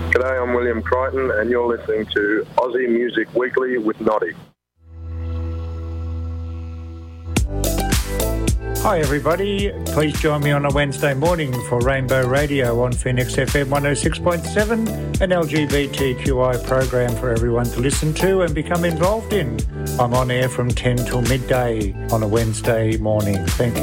G'day, I'm William Crichton, and you're listening to Aussie Music Weekly with Noddy. Hi everybody, please join me on a Wednesday morning for Rainbow Radio on Phoenix FM 106.7, an LGBTQI program for everyone to listen to and become involved in. I'm on air from 10 till midday on a Wednesday morning. Thank you.